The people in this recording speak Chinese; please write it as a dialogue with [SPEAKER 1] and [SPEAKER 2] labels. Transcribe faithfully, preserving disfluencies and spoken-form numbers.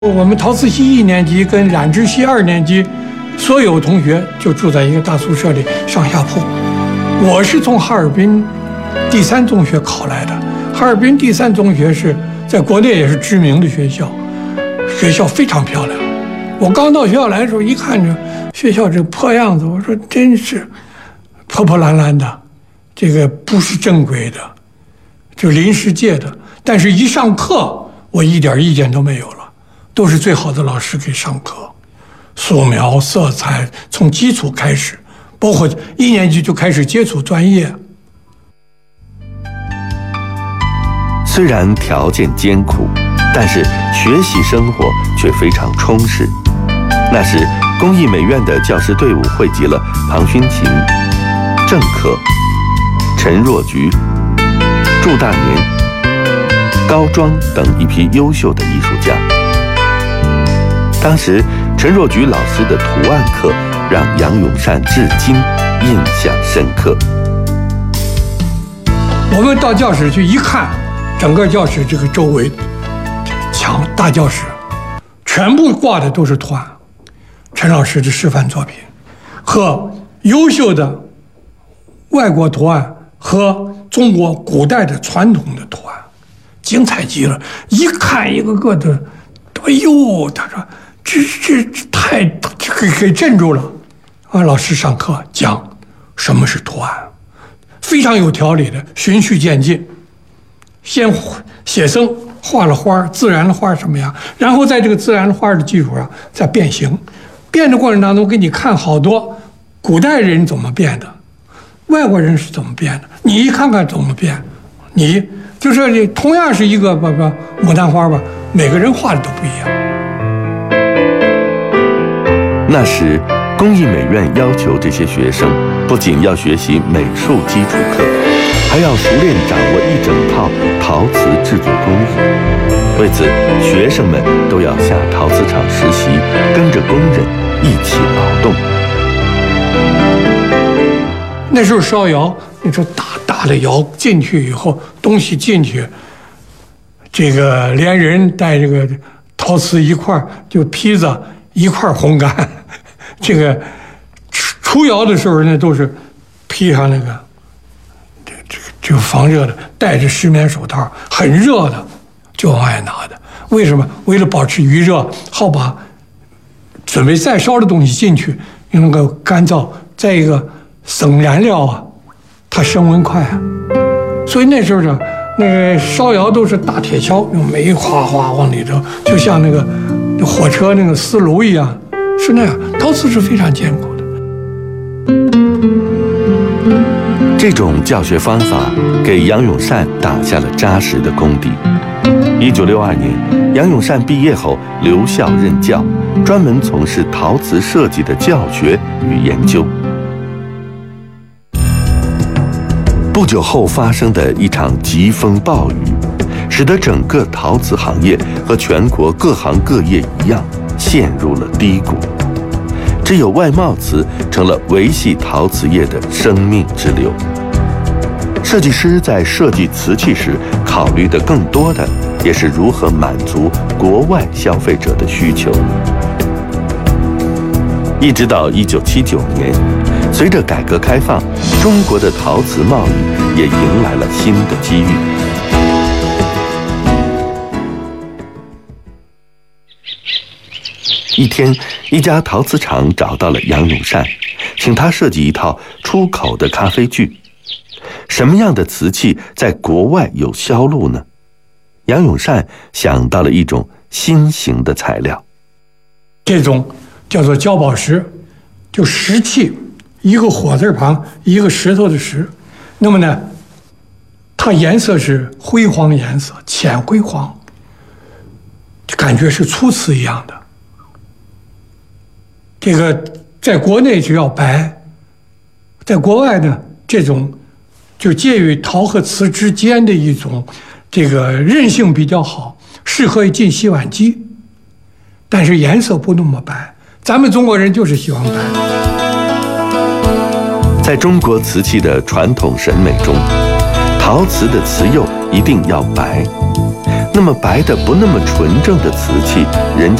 [SPEAKER 1] 我们陶瓷系一年级跟染织系二年级所有同学就住在一个大宿舍里，上下铺。我是从哈尔滨第三中学考来的，哈尔滨第三中学是在国内也是知名的学校，学校非常漂亮。我刚到学校来的时候，一看着学校这个破样子，我说真是破破烂烂的，这个不是正规的，就临时借的。但是一上课，我一点意见都没有了。都是最好的老师给上课，素描、色彩，从基础开始，包括一年级就开始接触专业。
[SPEAKER 2] 虽然条件艰苦，但是学习生活却非常充实。那时，工艺美院的教师队伍汇集了庞勋琴、郑克、陈若菊、祝大年、高庄等一批优秀的艺术家。当时，陈若菊老师的图案课让杨永善至今印象深刻。
[SPEAKER 1] 我们到教室去一看，整个教室这个周围墙大教室，全部挂的都是图案，陈老师的示范作品和优秀的外国图案和中国古代的传统的图案，精彩极了。一看一个个的，哎呦，他说。这这这太给给镇住了，啊！老师上课讲什么是图案，非常有条理的，循序渐进。先写生画了花，自然的花什么样，然后在这个自然的花的基础上再变形。变的过程当中，给你看好多古代人怎么变的，外国人是怎么变的，你一看看怎么变，你就说你同样是一个不不牡丹花吧，每个人画的都不一样。
[SPEAKER 2] 那时，工艺美院要求这些学生不仅要学习美术基础课，还要熟练掌握一整套陶瓷制作工艺。为此，学生们都要下陶瓷厂实习，跟着工人一起劳动。
[SPEAKER 1] 那时候烧窑，那时候大大的窑进去以后，东西进去，这个连人带这个陶瓷一块就坯子一块烘干。这个出窑的时候呢，都是披上那个这这个这个防热的，戴着湿棉手套，很热的就往外拿的。为什么？为了保持余热，好把准备再烧的东西进去，能够干燥。再一个省燃料啊，它升温快啊。所以那时候呢，那个烧窑都是大铁锹，用煤哗哗往里头，就像那个火车那个丝炉一样。是那样，陶瓷是非常艰苦的。
[SPEAKER 2] 这种教学方法给杨永善打下了扎实的功底。一九六二年，杨永善毕业后留校任教，专门从事陶瓷设计的教学与研究。不久后发生的一场疾风暴雨，使得整个陶瓷行业和全国各行各业一样，陷入了低谷，只有外贸瓷成了维系陶瓷业的生命之流。设计师在设计瓷器时，考虑的更多的也是如何满足国外消费者的需求。一直到一九七九年，随着改革开放，中国的陶瓷贸易也迎来了新的机遇。一天，一家陶瓷厂找到了杨永善，请他设计一套出口的咖啡具。什么样的瓷器在国外有销路呢？杨永善想到了一种新型的材料，
[SPEAKER 1] 这种叫做焦宝石，就石器，一个火字旁，一个石头的石。那么呢，它颜色是灰黄颜色，浅灰黄，感觉是粗瓷一样的。这个在国内只要白，在国外呢，这种就介于陶和瓷之间的一种，这个韧性比较好，适合进洗碗机，但是颜色不那么白。咱们中国人就是喜欢白。
[SPEAKER 2] 在中国瓷器的传统审美中，陶瓷的瓷釉一定要白。那那么白的不那么纯正的瓷器，人